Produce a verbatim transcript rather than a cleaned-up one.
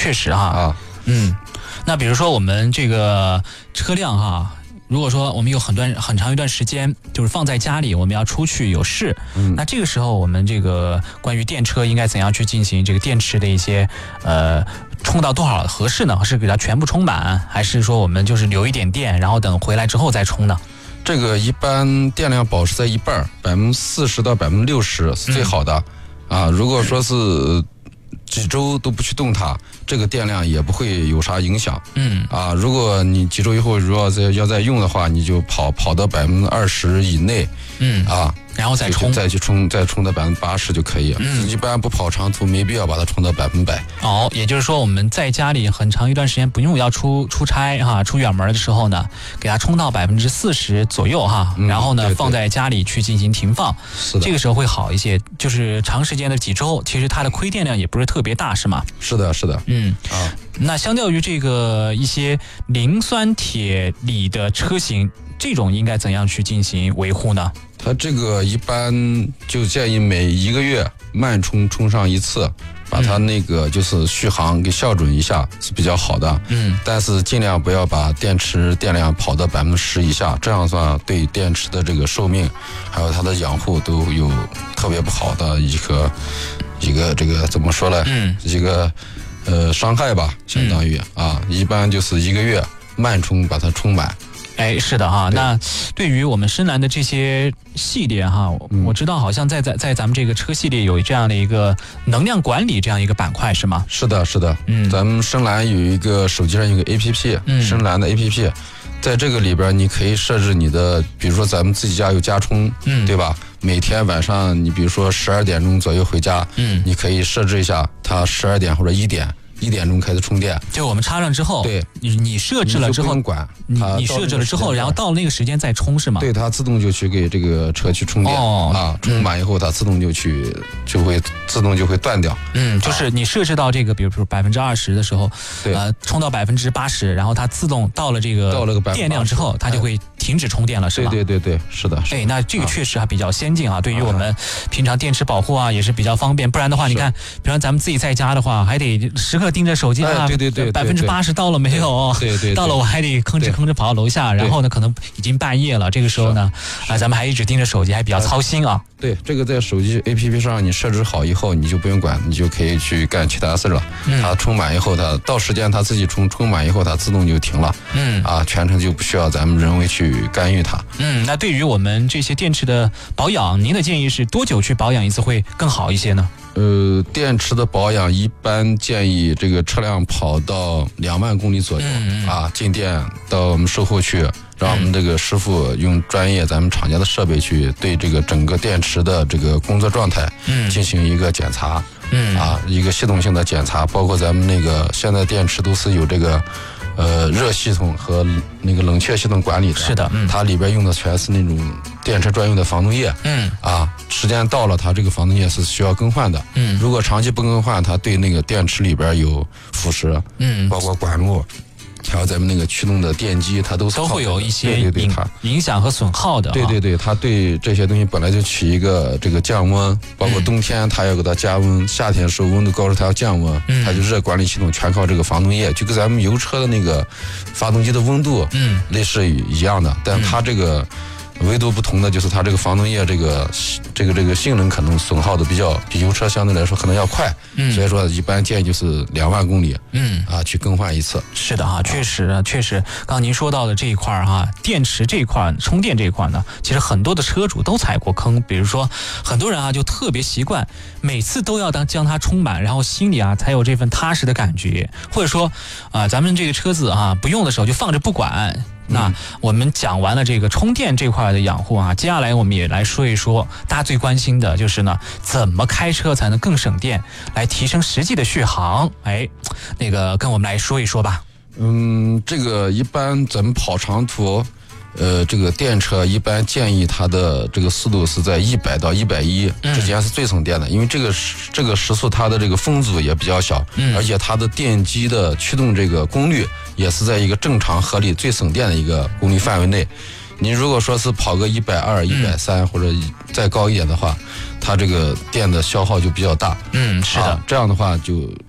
确实哈啊， 嗯，那比如说我们这个车辆哈。如果说我们有很段很长一段时间就是放在家里，我们要出去有事， 嗯， 那这个时候我们这个关于电车应该怎样去进行这个电池的一些呃充到多少合适呢？是给它全部充满，还是说我们就是留一点电，然后等回来之后再充呢？ 这个一般电量保持在一半，百分之四十到百分之六十是最好的、嗯、啊。如果说是几周都不去动它，这个电量也不会有啥影响。 嗯啊，如果你几周以后如果再要再用的话，你就跑跑到百分之二十以内， 嗯啊， 然后再充， 再去充，再充到百分之八十就可以。 嗯， 一般不跑长途，没必要把它充到百分百。 哦，也就是说我们在家里很长一段时间不用要出出差哈，出远门的时候呢，给它充到百分之四十左右哈， 嗯、 然后呢对对放在家里去进行停放， 是的， 这个时候会好一些。就是长时间的几周，其实它的亏电量也不是特别大，是吗？ 是的，是的， 嗯啊。 那相较于这个一些磷酸铁锂的车型，这种应该怎样去进行维护呢？ 它这个一般就建议每一个月慢充充上一次，把它那个就是续航给校准一下是比较好的。 嗯， 但是尽量不要把电池电量跑到百分之十以下，这样算对电池的这个寿命，还有它的养护都有特别不好的一个一个这个怎么说呢？ 嗯， 一个呃伤害吧，相当于、嗯、啊，一般就是一个月慢充把它充满。 哎，是的哈。那对于我们深蓝的这些系列哈， 嗯、 我知道好像在在在咱们这个车系列有这样的一个能量管理这样一个板块是吗？ 是的，是的。 嗯， 咱们深蓝有一个手机上有个 A P P，、嗯、深蓝的 A P P， 在这个里边你可以设置你的，比如说咱们自己家有家充， 嗯，对吧？每天晚上你比如说十二点钟左右回家， 嗯， 你可以设置一下，它十二点或者一点。一点钟开始充电， 就我们插上之后， 对， 你你设置了之后， 不用管， 你你设置了之后，然后到了那个时间再充是吗？ 对，它自动就去给这个车去充电、 哦、 啊，充满以后它自动就去就会自动就会断掉。 嗯，就是你设置到这个，比如说百分之二十的时候， 对， 呃，充到百分之八十，然后它自动到了这个到了个电量之后，它就会停止充电了，是吗？ 对对对对，是的。 哎，那这个确实还比较先进啊，对于我们平常电池保护啊也是比较方便。不然的话，你看，比方咱们自己在家的话，还得时刻盯着手机啊。 对对对， 百分之八十到了没有？ 对对， 到了我还得吭哧吭哧跑到楼下，然后呢，可能已经半夜了。这个时候呢，啊，咱们还一直盯着手机，还比较操心啊。 对，这个在手机 A P P 上你设置好以后，你就不用管，你就可以去干其他事了。嗯，它充满以后，它到时间它自己充，充满以后它自动就停了。 嗯， 啊，全程就不需要咱们人为去干预它。 嗯，那对于我们这些电池的保养，您的建议是多久去保养一次会更好一些呢？ 呃，电池的保养一般建议这个车辆跑到两万公里左右、 嗯、 啊，进店到我们售后去，让我们这个师傅用专业咱们厂家的设备去对这个整个电池的这个工作状态进行一个检查。 嗯啊，一个系统性的检查，包括咱们那个现在电池都是有这个。呃，热系统和那个冷却系统管理的， 是的，嗯， 它里边用的全是那种电车专用的防冻液， 嗯， 啊，时间到了，它这个防冻液是需要更换的， 嗯， 如果长期不更换，它对那个电池里边有腐蚀， 嗯， 包括管路，还有咱们那个驱动的电机，它都是都会有一些对对对它影响和损耗的， 对对对，它对这些东西本来就起一个这个降温，包括冬天它要给它加温，嗯、夏天的时候温度高时候它要降温， 嗯、 它就热管理系统全靠这个防冻液，就跟咱们油车的那个发动机的温度， 嗯， 类似一样的，但它这个。唯独不同的就是它这个防冻液这个这个这个性能可能损耗的比较比油车相对来说可能要快，嗯，所以说一般建议就是两万公里， 嗯啊去更换一次。 是的哈，确实确实，刚刚您说到的这一块哈，电池这一块、充电这一块呢，其实很多的车主都踩过坑。比如说，很多人啊就特别习惯每次都要当将它充满，然后心里啊才有这份踏实的感觉，或者说啊，咱们这个车子啊不用的时候就放着不管。那我们讲完了这个充电这块的养护啊，接下来我们也来说一说大家最关心的就是呢，怎么开车才能更省电，来提升实际的续航。哎，那个跟我们来说一说吧。 嗯，这个一般咱们跑长途，呃，这个电车一般建议它的这个速度是在一百到一百一之间是最省电的，因为这个这个时速它的这个风阻也比较小，嗯，而且它的电机的驱动这个功率也是在一个正常合理最省电的一个功率范围内。你如果说是跑个一百二、一百三或者再高一点的话，它这个电的消耗就比较大。 嗯，是的， 啊、这样的话就